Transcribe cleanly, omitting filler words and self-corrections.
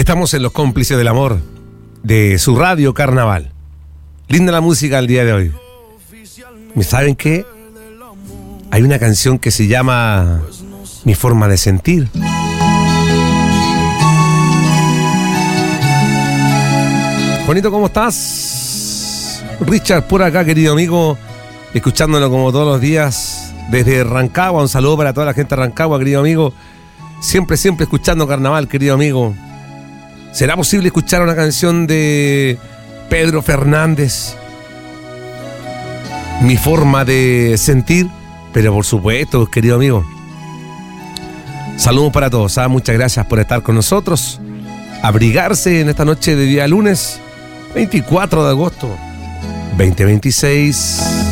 Estamos en Los Cómplices del Amor de su radio Carnaval. Linda la música el día de hoy. ¿Saben qué? Hay una canción que se llama Mi Forma de Sentir. Juanito, ¿cómo estás? Richard, por acá, querido amigo, escuchándolo como todos los días desde Rancagua. Un saludo para toda la gente de Rancagua, querido amigo. Siempre escuchando Carnaval, querido amigo. ¿Será posible escuchar una canción de Pedro Fernández? Mi Forma de Sentir. Pero por supuesto, querido amigo. Saludos para todos, ¿eh? Muchas gracias por estar con nosotros. Abrigarse en esta noche de día lunes 24 de agosto 2026.